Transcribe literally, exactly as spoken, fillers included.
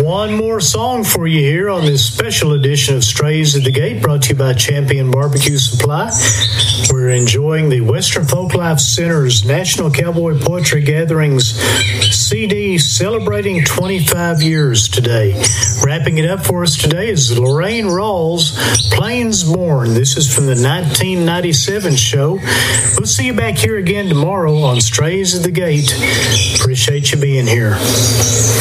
One more song for you here on this special edition of Strays at the Gate, brought to you by Champion Barbecue Supply. We're enjoying the Western Folklife Center's National Cowboy Poetry Gatherings C D celebrating twenty-five years today. Wrapping it up for us today is Lorraine Rawls, Plains Born. This is from the nineteen ninety-seven show. We'll see you back here again tomorrow on Strays at the Gate. Appreciate you being here.